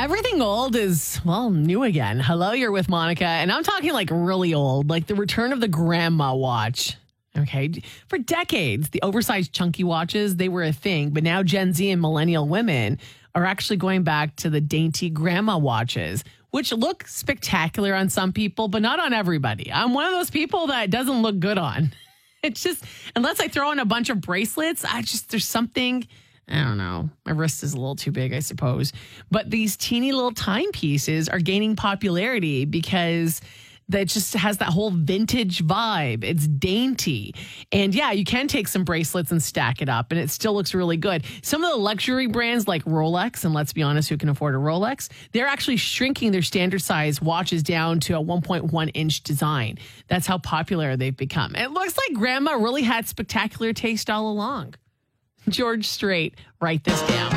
Everything old is, well, new again. Hello, you're with Monica. And I'm talking like really old, like the return of the grandma watch. Okay. For decades, the oversized chunky watches, they were a thing. But now Gen Z and millennial women are actually going back to the dainty grandma watches, which look spectacular on some people, but not on everybody. I'm one of those people that doesn't look good on. It's just, unless I throw in a bunch of bracelets, there's something, I don't know. My wrist is a little too big, I suppose. But these teeny little timepieces are gaining popularity because that just has that whole vintage vibe. It's dainty. And yeah, you can take some bracelets and stack it up and it still looks really good. Some of the luxury brands like Rolex, and let's be honest, who can afford a Rolex? They're actually shrinking their standard size watches down to a 1.1 inch design. That's how popular they've become. It looks like grandma really had spectacular taste all along. George Strait, write this down.